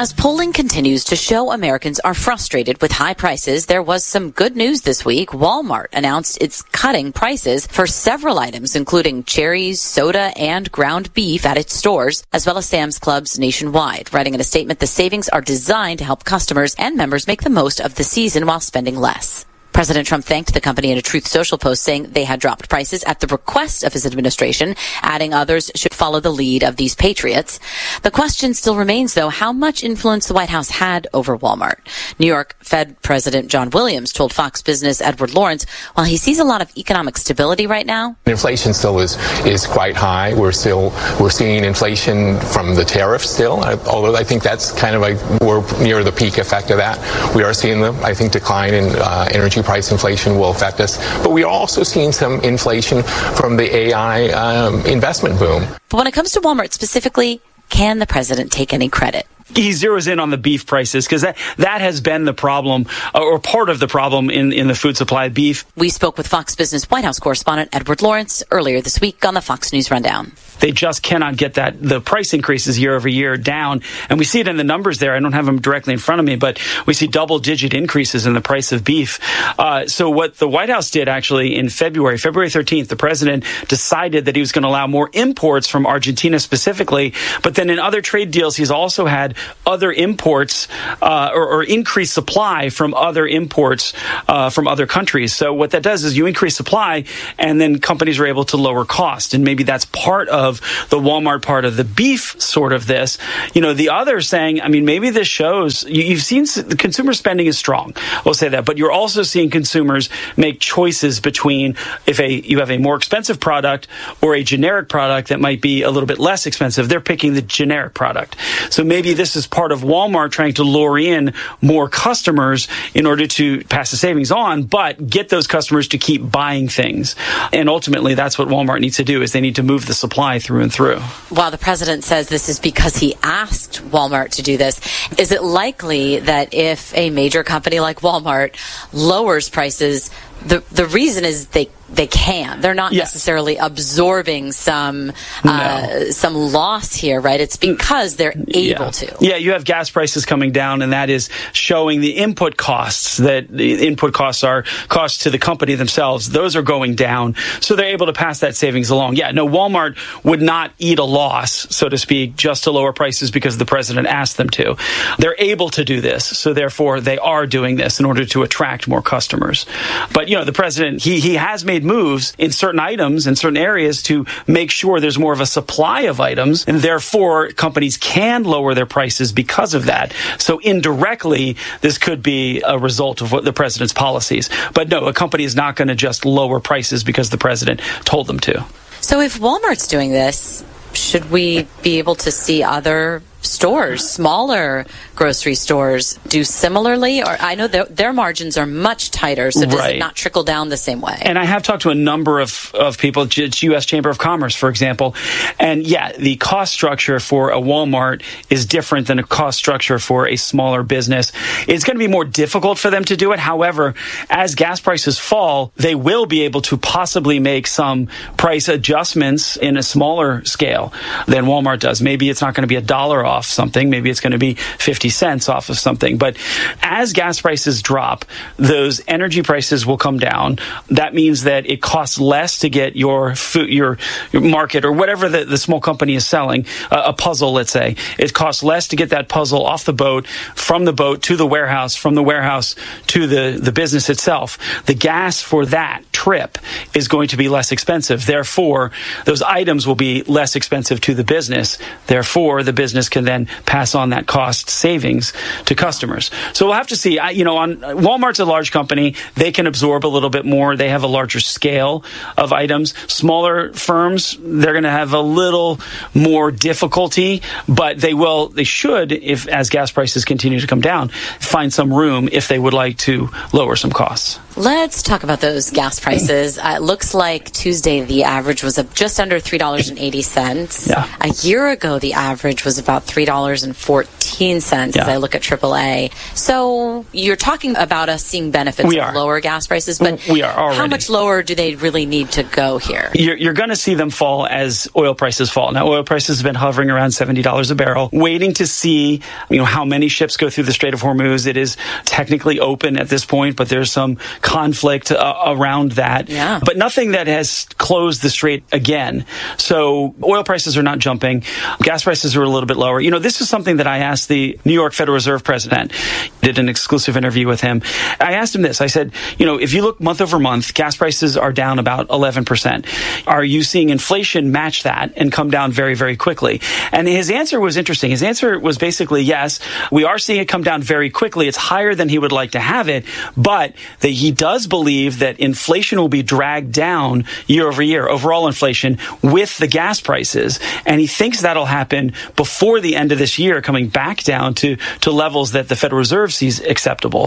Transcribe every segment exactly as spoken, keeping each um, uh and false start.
As polling continues to show Americans are frustrated with high prices, there was some good news this week. Walmart announced it's cutting prices for several items, including cherries, soda, and ground beef at its stores, as well as Sam's Clubs nationwide. Writing in a statement, the savings are designed to help customers and members make the most of the season while spending less. President Trump thanked the company in a Truth Social post, saying they had dropped prices at the request of his administration, adding others should follow the lead of these patriots. The question still remains, though, how much influence the White House had over Walmart. New York Fed President John Williams told Fox Business' Edward Lawrence, while he sees a lot of economic stability right now, inflation still is is quite high. We're still we're seeing inflation from the tariffs still, although I think that's kind of like we're near the peak effect of that. We are seeing the, I think, decline in uh, energy price inflation will affect us, but we are also seeing some inflation from the A I um, investment boom. But when it comes to Walmart specifically, can the president take any credit? He zeroes in on the beef prices because that, that has been the problem, uh, or part of the problem in, in the food supply of beef. We spoke with Fox Business White House correspondent Edward Lawrence earlier this week on the Fox News Rundown. They just cannot get that the price increases year over year down. And we see it in the numbers there. I don't have them directly in front of me, but we see double-digit increases in the price of beef. Uh, so what the White House did actually in February, February thirteenth, the president decided that he was going to allow more imports from Argentina specifically. But then in other trade deals, he's also had other imports uh, or, or increased supply from other imports uh, from other countries. So what that does is you increase supply and then companies are able to lower cost. And maybe that's part of the Walmart part of the beef sort of this. You know, the other saying, I mean, maybe this shows you, you've seen the consumer spending is strong. We'll say that. But you're also seeing consumers make choices between if a you have a more expensive product or a generic product that might be a little bit less expensive. They're picking the generic product. So maybe this is part of Walmart trying to lure in more customers in order to pass the savings on, but get those customers to keep buying things. And ultimately, that's what Walmart needs to do, is they need to move the supply through and through. While the president says this is because he asked Walmart to do this, is it likely that if a major company like Walmart lowers prices, the the reason is they they can. They're not yes. necessarily absorbing some uh, no. some loss here, right? It's because they're able yeah. to. Yeah, you have gas prices coming down, and that is showing the input costs, that the input costs are costs to the company themselves. Those are going down, so they're able to pass that savings along. Yeah, no, Walmart would not eat a loss, so to speak, just to lower prices because the president asked them to. They're able to do this, so therefore they are doing this in order to attract more customers. But, you know, the president, he he has made moves in certain items in certain areas to make sure there's more of a supply of items, and therefore companies can lower their prices because of that. So indirectly, this could be a result of what the president's policies. But no, a company is not going to just lower prices because the president told them to. So if Walmart's doing this, should we be able to see other stores, smaller grocery stores, do similarly? Or I know their, their margins are much tighter, so does right. it not trickle down the same way? And I have talked to a number of, of people, it's U S Chamber of Commerce, for example, and yeah, the cost structure for a Walmart is different than a cost structure for a smaller business. It's going to be more difficult for them to do it. However, as gas prices fall, they will be able to possibly make some price adjustments in a smaller scale than Walmart does. Maybe it's not going to be a dollar off something. Maybe it's going to be fifty cents off of something. But as gas prices drop, those energy prices will come down. That means that it costs less to get your food, your, your market, or whatever the, the small company is selling, uh, a puzzle, let's say. It costs less to get that puzzle off the boat, from the boat to the warehouse, from the warehouse to the, the business itself. The gas for that trip is going to be less expensive. Therefore, those items will be less expensive to the business. Therefore, the business can then pass on that cost savings to customers. So we'll have to see. I, you know, on Walmart's a large company. They can absorb a little bit more. They have a larger scale of items. Smaller firms, they're going to have a little more difficulty, but they will, they should, if as gas prices continue to come down, find some room if they would like to lower some costs. Let's talk about those gas prices. Uh, it looks like Tuesday the average was up just under three dollars and eighty cents. Yeah. A year ago, the average was about three dollars and fourteen fifteen cents yeah. as I look at triple A. So you're talking about us seeing benefits we of are. lower gas prices, but we are already. How much lower do they really need to go here? You're, you're going to see them fall as oil prices fall. Now, oil prices have been hovering around seventy dollars a barrel, waiting to see, you know, how many ships go through the Strait of Hormuz. It is technically open at this point, but there's some conflict uh, around that. Yeah. But nothing that has closed the strait again. So oil prices are not jumping. Gas prices are a little bit lower. You know, this is something that I asked the New York Federal Reserve president. Did an exclusive interview with him. I asked him this. I said, you know, if you look month over month, gas prices are down about eleven percent. Are you seeing inflation match that and come down very, very quickly? And his answer was interesting. His answer was basically, yes, we are seeing it come down very quickly. It's higher than he would like to have it, but that he does believe that inflation will be dragged down year over year, overall inflation, with the gas prices. And he thinks that'll happen before the end of this year, coming back down to, to levels that the Federal Reserve sees acceptable.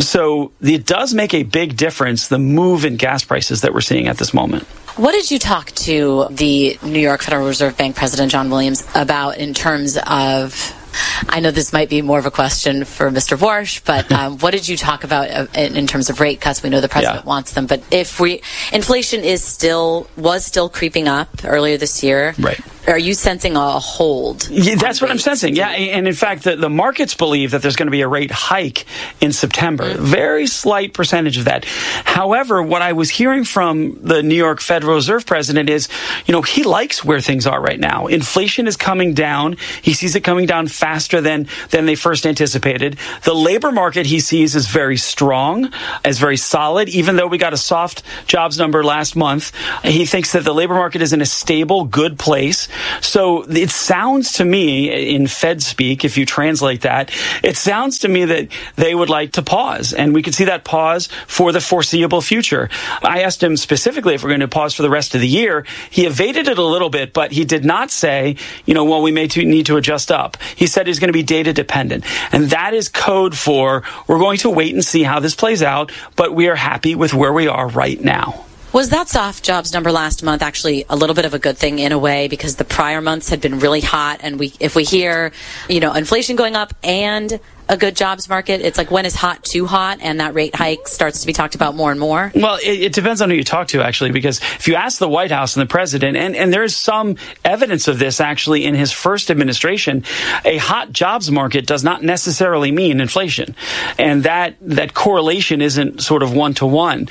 So it does make a big difference, the move in gas prices that we're seeing at this moment. What did you talk to the New York Federal Reserve Bank President John Williams about in terms of, I know this might be more of a question for Mister Warsh, but um, what did you talk about in, in terms of rate cuts? We know the president yeah. wants them, but if we inflation is still was still creeping up earlier this year, right? Are you sensing a hold? Yeah, that's what I'm sensing. Yeah, and in fact, the, the markets believe that there's going to be a rate hike in September. Mm-hmm. Very slight percentage of that. However, what I was hearing from the New York Federal Reserve president is, you know, he likes where things are right now. Inflation is coming down. He sees it coming down faster than than they first anticipated. The labor market he sees is very strong, as very solid, even though we got a soft jobs number last month. He thinks that the labor market is in a stable, good place. So it sounds to me, in Fed speak, if you translate that, it sounds to me that they would like to pause, and we could see that pause for the foreseeable future. I asked him specifically if we're going to pause for the rest of the year. He evaded it a little bit, but he did not say, you know, well, we may need to adjust up. He said it's going to be data dependent, and that is code for we're going to wait and see how this plays out, but we are happy with where we are right now. Was that soft jobs number last month actually a little bit of a good thing in a way, because the prior months had been really hot, and we if we hear, you know, inflation going up and a good jobs market, it's like, when is hot too hot and that rate hike starts to be talked about more and more? Well, it, it depends on who you talk to, actually, because if you ask the White House and the president, and, and there's some evidence of this actually in his first administration, a hot jobs market does not necessarily mean inflation. And that, that correlation isn't sort of one-to-one.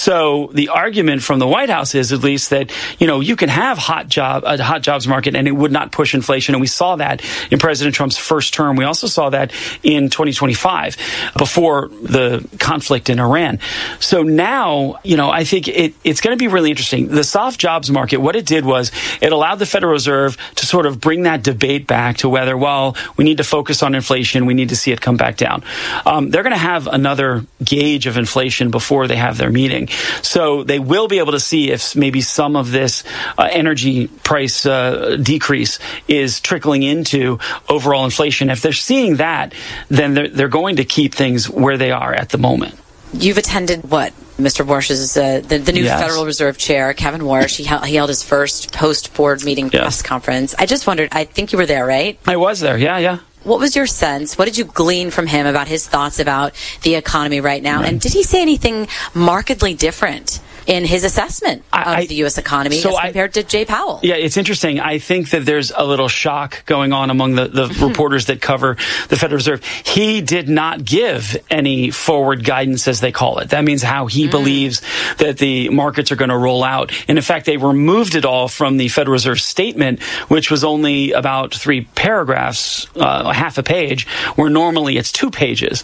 So the argument from the White House is at least that, you know, you can have hot job, a hot jobs market and it would not push inflation. And we saw that in President Trump's first term. We also saw that in twenty twenty-five, before the conflict in Iran. So now, you know, I think it, it's going to be really interesting. The soft jobs market, what it did was it allowed the Federal Reserve to sort of bring that debate back to whether, well, we need to focus on inflation, we need to see it come back down. Um, they're going to have another gauge of inflation before they have their meeting. So they will be able to see if maybe some of this uh, energy price uh, decrease is trickling into overall inflation. If they're seeing that, then they're, they're going to keep things where they are at the moment. You've attended what? Mister Warsh's, uh, the, the new yes. Federal Reserve Chair, Kevin Warsh, he, he held his first post-board meeting yes. press conference. I just wondered, I think you were there, right? I was there, yeah, yeah. What was your sense? What did you glean from him about his thoughts about the economy right now? Right. And did he say anything markedly different in his assessment of I, the U S economy so as compared I, to Jay Powell? Yeah, it's interesting. I think that there's a little shock going on among the, the reporters that cover the Federal Reserve. He did not give any forward guidance, as they call it. That means how he mm. believes that the markets are going to roll out. And in fact, they removed it all from the Federal Reserve statement, which was only about three paragraphs, uh, half a page, where normally it's two pages.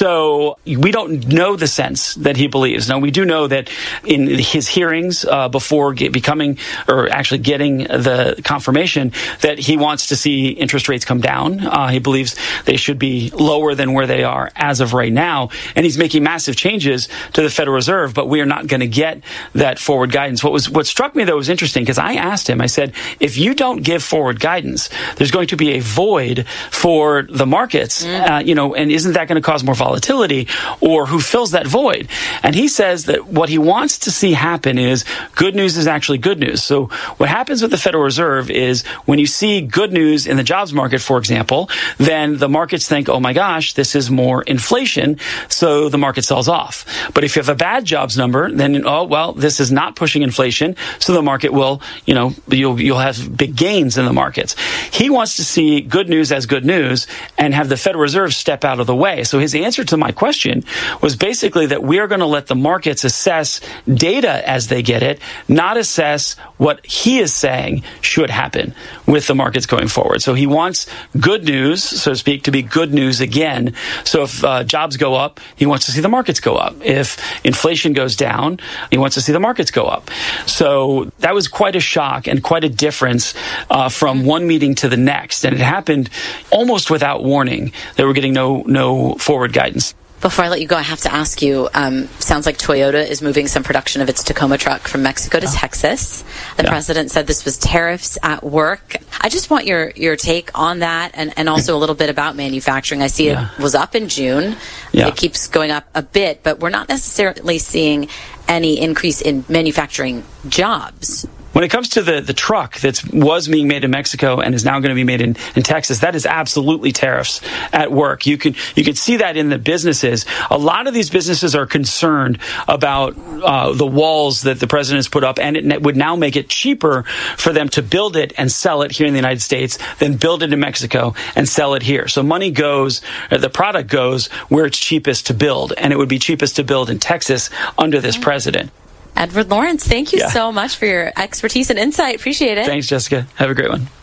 So we don't know the sense that he believes. Now, we do know that in his hearings uh, before get, becoming or actually getting the confirmation that he wants to see interest rates come down. Uh, he believes they should be lower than where they are as of right now. And he's making massive changes to the Federal Reserve, but we are not going to get that forward guidance. What was what struck me, though, was interesting, because I asked him, I said, if you don't give forward guidance, there's going to be a void for the markets, mm. uh, you know, and isn't that going to cause more volatility, or who fills that void? And he says that what he wants to to see happen is good news is actually good news. So what happens with the Federal Reserve is when you see good news in the jobs market, for example, then the markets think, oh my gosh, this is more inflation, so the market sells off. But if you have a bad jobs number, then, oh, well, this is not pushing inflation, so the market will, you know, you'll, you'll have big gains in the markets. He wants to see good news as good news and have the Federal Reserve step out of the way. So his answer to my question was basically that we are going to let the markets assess data as they get it, not assess what he is saying should happen with the markets going forward. So he wants good news, so to speak, to be good news again. So if uh, jobs go up, he wants to see the markets go up. If inflation goes down, he wants to see the markets go up. So that was quite a shock and quite a difference uh, from one meeting to the next. And it happened almost without warning. They were getting no no forward guidance. Before I let you go, I have to ask you, um, sounds like Toyota is moving some production of its Tacoma truck from Mexico to oh. Texas. The yeah. president said this was tariffs at work. I just want your, your take on that and, and also a little bit about manufacturing. I see yeah. it was up in June. Yeah. It keeps going up a bit, but we're not necessarily seeing any increase in manufacturing jobs. When it comes to the, the truck that was being made in Mexico and is now going to be made in, in Texas, that is absolutely tariffs at work. You can you can see that in the businesses. A lot of these businesses are concerned about uh, the walls that the president has put up, and it would now make it cheaper for them to build it and sell it here in the United States than build it in Mexico and sell it here. So money goes, uh, the product goes where it's cheapest to build, and it would be cheapest to build in Texas under this president. Edward Lawrence, thank you yeah. so much for your expertise and insight. Appreciate it. Thanks, Jessica. Have a great one.